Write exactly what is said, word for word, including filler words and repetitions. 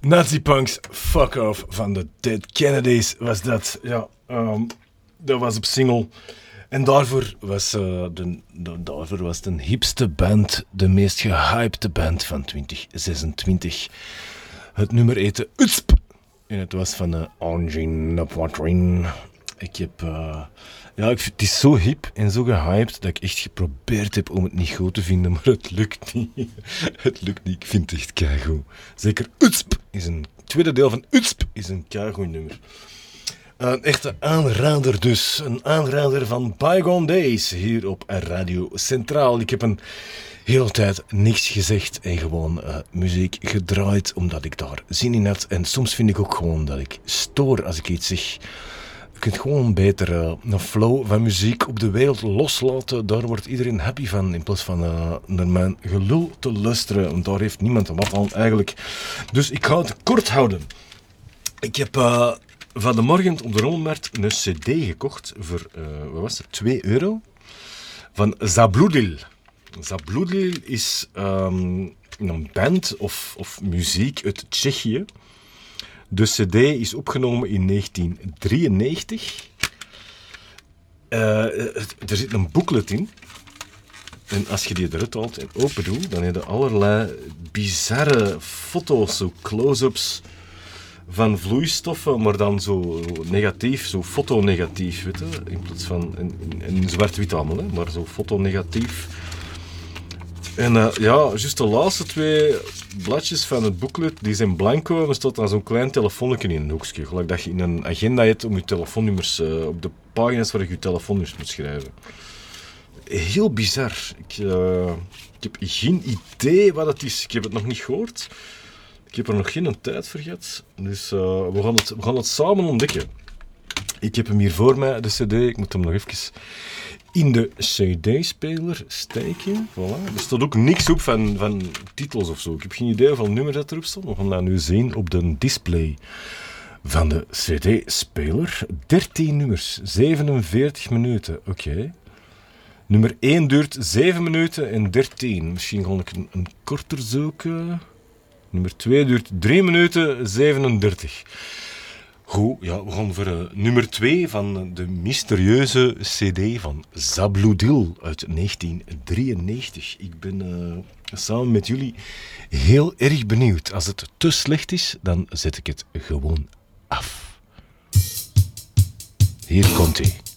Nazi-punks, fuck off van de Dead Kennedys was dat. Ja, um, dat was op single. En daarvoor was, uh, de, de, daarvoor was de hipste band, de meest gehypte band van twintig zesentwintig. Het nummer heette Utsp. En het was van uh, Angine Poitrine. Ik heb... Uh, ja, ik, het is zo hip en zo gehyped dat ik echt geprobeerd heb om het niet goed te vinden, maar het lukt niet. Het lukt niet, ik vind het echt keigoed. Zeker Utsp is een... Het tweede deel van Utsp is een keigoed nummer. Een echte aanrader dus. Een aanrader van Bygone Days hier op Radio Centraal. Ik heb een hele tijd niks gezegd en gewoon uh, muziek gedraaid omdat ik daar zin in had. En soms vind ik ook gewoon dat ik stoor als ik iets zeg. Je kunt gewoon beter uh, een flow van muziek op de wereld loslaten. Daar wordt iedereen happy van. In plaats van uh, naar mijn gelul te luisteren. Want daar heeft niemand wat aan eigenlijk. Dus ik ga het kort houden. Ik heb uh, van de morgen op de rommelmarkt een cd gekocht. Voor, uh, wat was het? twee euro. Van Zabludil. Zabludil is um, een band of, of muziek uit Tsjechië. De cd is opgenomen in negentien drieënnegentig. Uh, er zit een booklet in. En als je die eruit haalt en open doet, dan heb je allerlei bizarre foto's, zo close-ups van vloeistoffen, maar dan zo negatief, zo fotonegatief, weet je. In plaats van in, in zwart-wit allemaal, hè, maar zo fotonegatief. En uh, ja, juist de laatste twee bladjes van het booklet, die zijn blanco en er staat dan zo'n klein telefoonnetje in een hoekje. Gelijk dat je in een agenda hebt om je telefoonnummers, uh, op de pagina's waar je je telefoonnummers moet schrijven. Heel bizar. Ik, uh, ik heb geen idee wat het is. Ik heb het nog niet gehoord. Ik heb er nog geen tijd voor gehad. Dus uh, we, gaan het, we gaan het samen ontdekken. Ik heb hem hier voor mij, de cd. Ik moet hem nog even in de cd-speler steken. Voilà. Er staat ook niks op van, van titels of zo. Ik heb geen idee hoeveel nummers dat erop staan. We gaan dat nu zien op de display van de cd-speler. dertien nummers, zevenenveertig minuten. Oké. Okay. Nummer één duurt zeven minuten en dertien. Misschien ga ik een, een korter zoeken. Nummer twee duurt drie minuten zevenendertig. Goed, ja, we gaan voor uh, nummer twee van de mysterieuze cd van Zabludil uit negentien drieënnegentig. Ik ben uh, samen met jullie heel erg benieuwd. Als het te slecht is, dan zet ik het gewoon af. Hier komt hij.